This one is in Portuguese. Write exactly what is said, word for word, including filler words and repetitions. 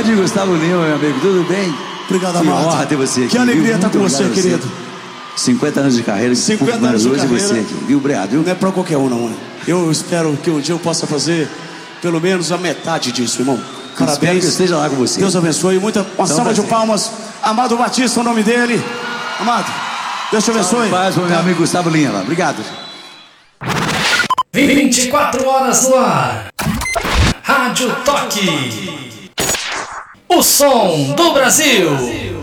Grande Gustavo Lima, meu amigo, tudo bem? Obrigado, que Amado. honra ter você aqui. Que alegria estar com você, querido. cinquenta anos de carreira, cinquenta anos de hoje carreira. você aqui, viu, Obrigado, viu? Não é pra qualquer um, não. Né? Eu espero que um dia eu possa fazer pelo menos a metade disso, irmão. Parabéns. Espero que eu esteja lá com você. Deus abençoe. Muita, uma então, salva de palmas. Amado Batista, o nome dele. Amado, Deus te abençoe. Paz para o meu amigo Gustavo Lima. Obrigado. vinte e quatro horas no ar. Rádio Toque. O som do Brasil.